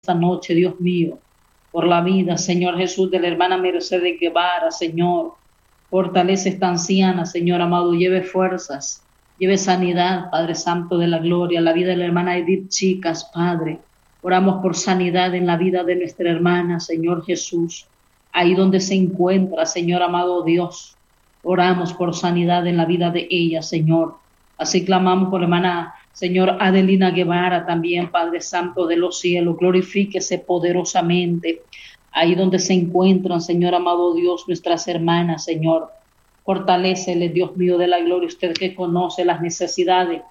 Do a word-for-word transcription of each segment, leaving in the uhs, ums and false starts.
esta noche, Dios mío, por la vida, Señor Jesús, de la hermana Mercedes Guevara, Señor. Fortalece esta anciana, Señor amado, lleve fuerzas, lleve sanidad, Padre Santo de la Gloria, la vida de la hermana Edith Chicas, Padre. Oramos por sanidad en la vida de nuestra hermana, Señor Jesús, ahí donde se encuentra, Señor amado Dios. Oramos por sanidad en la vida de ella, Señor. Así clamamos por la hermana, Señor Adelina Guevara también, Padre Santo de los cielos. Glorifíquese poderosamente ahí donde se encuentran, Señor amado Dios, nuestras hermanas, Señor. Fortalécele, Dios mío de la gloria, usted que conoce las necesidades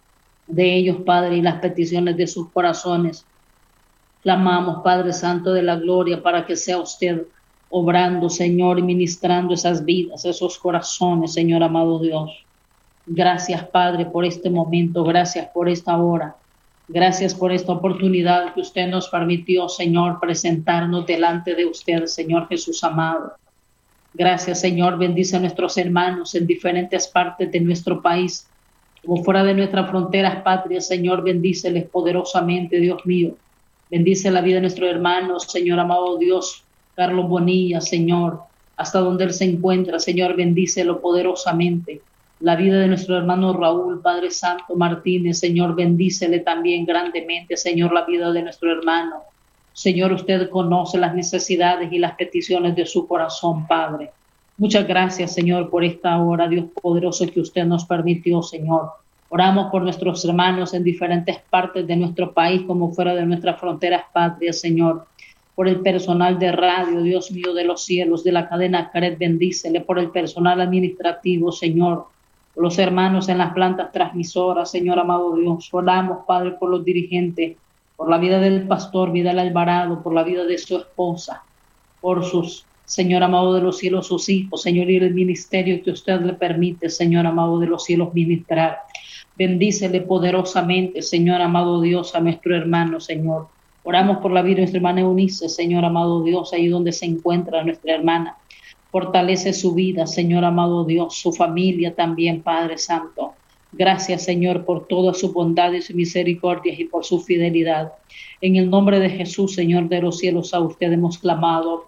de ellos, Padre, y las peticiones de sus corazones. Clamamos, Padre Santo de la gloria, para que sea usted obrando, Señor, y ministrando esas vidas, esos corazones, Señor amado Dios. Gracias, Padre, por este momento, gracias por esta hora, gracias por esta oportunidad que usted nos permitió, Señor, presentarnos delante de usted, Señor Jesús amado. Gracias, Señor, bendice a nuestros hermanos en diferentes partes de nuestro país, como fuera de nuestras fronteras patrias, Señor, bendíceles poderosamente, Dios mío. Bendice la vida de nuestros hermanos, Señor amado Dios, Carlos Bonilla, Señor, hasta donde él se encuentra, Señor, bendícelo poderosamente. La vida de nuestro hermano Raúl, Padre Santo Martínez, Señor, bendícele también grandemente, Señor, la vida de nuestro hermano. Señor, usted conoce las necesidades y las peticiones de su corazón, Padre. Muchas gracias, Señor, por esta hora, Dios poderoso, que usted nos permitió, Señor. Oramos por nuestros hermanos en diferentes partes de nuestro país, como fuera de nuestras fronteras patrias, Señor. Por el personal de radio, Dios mío de los cielos, de la cadena Caret, bendícele. Por el personal administrativo, Señor. Por los hermanos en las plantas transmisoras, Señor amado Dios. Oramos, Padre, por los dirigentes, por la vida del pastor Vidal Alvarado, por la vida de su esposa, por sus, Señor amado de los cielos, sus hijos, Señor, y el ministerio que usted le permite, Señor amado de los cielos, ministrar. Bendícele poderosamente, Señor amado Dios, a nuestro hermano, Señor. Oramos por la vida de nuestra hermana Eunice, Señor amado Dios, ahí donde se encuentra nuestra hermana. Fortalece su vida, Señor amado Dios, su familia también, Padre Santo. Gracias, Señor, por toda su bondad y su misericordia y por su fidelidad. En el nombre de Jesús, Señor de los cielos, a usted hemos clamado.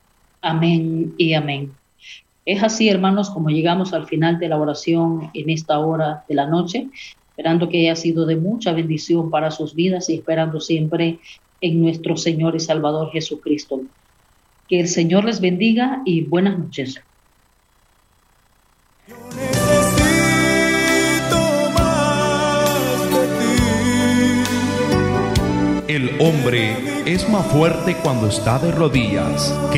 Amén y amén. Es así, hermanos, como llegamos al final de la oración en esta hora de la noche, esperando que haya sido de mucha bendición para sus vidas y esperando siempre en nuestro Señor y Salvador Jesucristo. Que el Señor les bendiga y buenas noches. Yo necesito más de ti. El hombre es más fuerte cuando está de rodillas.